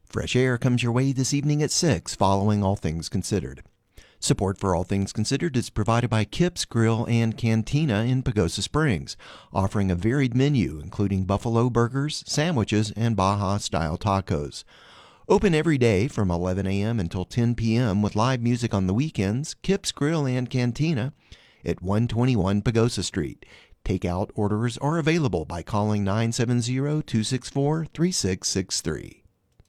Fresh air comes your way this evening at 6 following All Things Considered. Support for All Things Considered is provided by Kip's Grill and Cantina in Pagosa Springs, offering a varied menu including buffalo burgers, sandwiches, and Baja-style tacos. Open every day from 11 a.m. until 10 p.m. with live music on the weekends. Kip's Grill and Cantina at 121 Pagosa Street. Takeout orders are available by calling 970-264-3663.